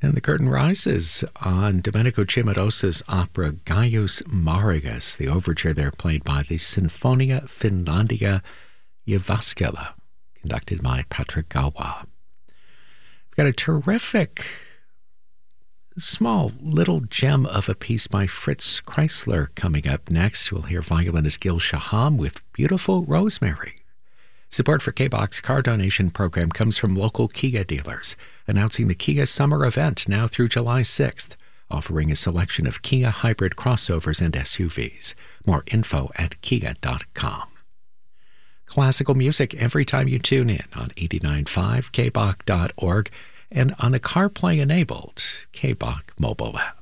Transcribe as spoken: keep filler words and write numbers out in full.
And the curtain rises on Domenico Cimarosa's opera Gaius Marius, the overture there played by the Sinfonia Finlandia Jyväskylä, conducted by Patrick Gawa. We've got a terrific, small little gem of a piece by Fritz Kreisler coming up next. We'll hear violinist Gil Shaham with Beautiful Rosemary. Support for K-Box car donation program comes from local Kia dealers, announcing the Kia Summer Event now through July sixth, offering a selection of Kia hybrid crossovers and S U Vs. More info at kia dot com. Classical music every time you tune in on eighty-nine point five K B O C dot org and on the CarPlay-enabled K B O C mobile app.